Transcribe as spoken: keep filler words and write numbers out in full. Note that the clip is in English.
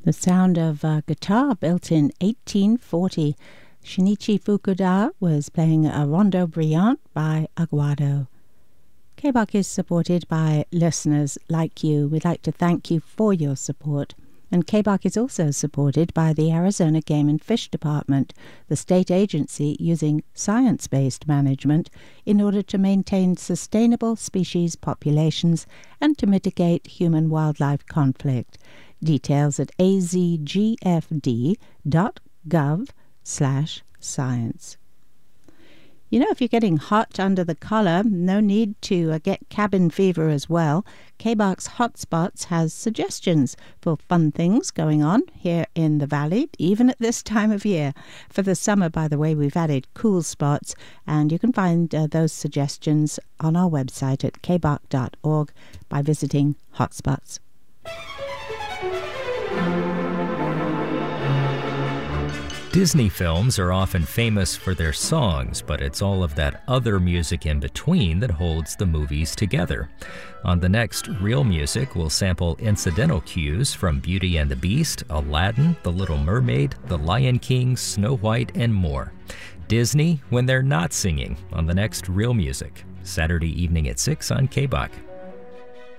The sound of a guitar built in eighteen forty. Shinichi Fukuda was playing a Rondo Brillante by Aguado. K B O C is supported by listeners like you. We'd like to thank you for your support. And K B O C is also supported by the Arizona Game and Fish Department, the state agency using science-based management in order to maintain sustainable species populations and to mitigate human-wildlife conflict. Details at azgfd.gov slash science. You know, if you're getting hot under the collar, no need to uh, get cabin fever as well. K B O C's Hotspots has suggestions for fun things going on here in the Valley, even at this time of year. For the summer, by the way, we've added cool spots, and you can find uh, those suggestions on our website at k b o c dot org by visiting Hotspots. Disney films are often famous for their songs, but it's all of that other music in between that holds the movies together. On the next Real Music, we'll sample incidental cues from Beauty and the Beast, Aladdin, The Little Mermaid, The Lion King, Snow White, and more. Disney when they're not singing on the next Real Music, Saturday evening at six on K B O C.